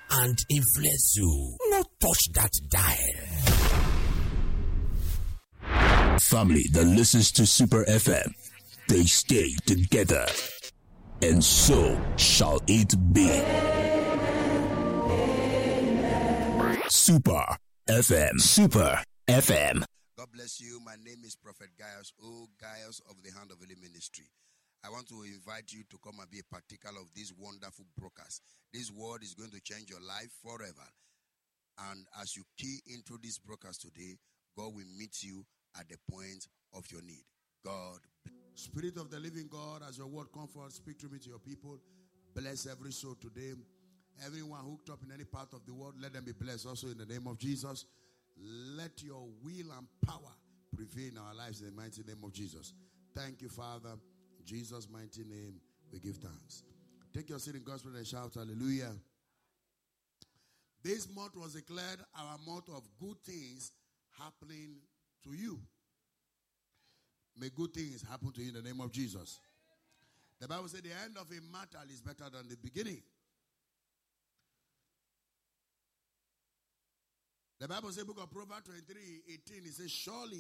and influence you. No touch that dial. Family that listens to Super FM, they stay together. And so shall it be. Super FM. Super FM. God bless you. My name is Prophet Gaius, Gaius of the Hand of Healing Ministry. I want to invite you to come and be a partaker of this wonderful broadcast. This word is going to change your life forever. And as you key into this broadcast today, God will meet you at the point of your need. God bless. Spirit of the living God, as your word comfort, speak to me, to your people. Bless every soul today. Everyone hooked up in any part of the world, let them be blessed also in the name of Jesus. Let your will and power prevail in our lives in the mighty name of Jesus. Thank you, Father. In Jesus' mighty name, we give thanks. Take your seat in God's presence and shout hallelujah. This month was declared our month of good things happening to you. May good things happen to you in the name of Jesus. The Bible says the end of a matter is better than the beginning. The Bible says, book of Proverbs 23:18, it says, surely